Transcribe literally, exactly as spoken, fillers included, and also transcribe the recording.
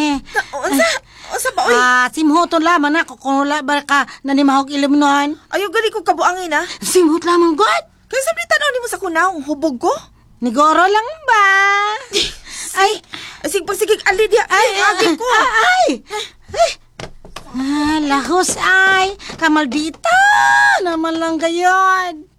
eh. Unsa? Unsa ba, oy? Ah, simhuton lamang na kung wala ba ka nanimahog ilimnon. Ayaw gali ko kabuangin, ha? Simhut lamang, God. Kaya sabi tanaw ni mo sa kunaong hubog ko? Nigoro lang ba? Ay, Sige, sige, ali diya. Ay, agi ko. ay, ay. Ah, lahos ay. Kamaldita naman lang gayon.